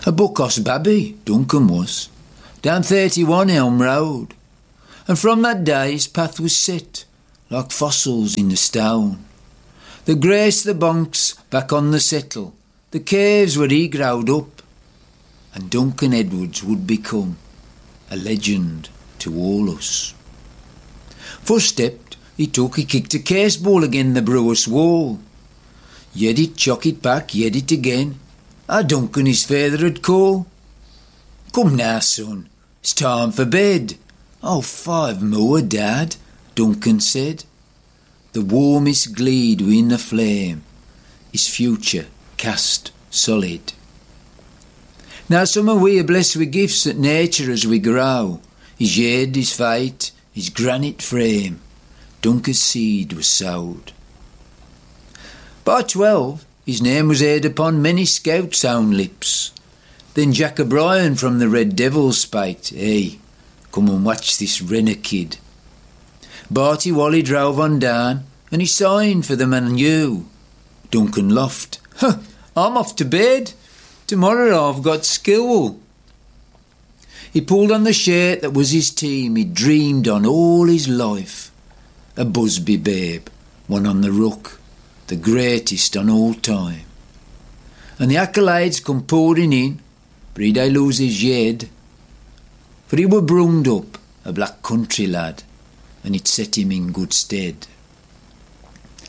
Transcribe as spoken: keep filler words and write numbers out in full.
A buck-oss babby, Duncan was, down thirty-one Elm Road, and from that day his path was set, like fossils in the stone. The grace the bonks back on the settle, the caves where he growed up, and Duncan Edwards would become a legend to all us. First stepped, he took, he kicked a case ball again the Brewers wall. Yet it chuck it back, yet it again. Ah, Duncan his father would call. Come now, son, it's time for bed. Oh, five more, Dad, Duncan said. The warmest gleed within the flame, his future cast solid. Now some of we are blessed with gifts that nature as we grow, his yed, his fate, his granite frame, Duncan's seed was sowed. By twelve, his name was heard upon many scouts' own lips. Then Jack O'Brien from the Red Devils spiked, "Hey, come and watch this renner kid." Barty Wally drove on down, and he signed for the Man U. Duncan laughed. "Huh, I'm off to bed. Tomorrow I've got school." He pulled on the shirt that was his team he'd dreamed on all his life. A Busby babe, one on the ruck, the greatest on all time. And the accolades come pouring in, but he dey lose his yed. For he were brunged up, a black country lad, and it set him in good stead.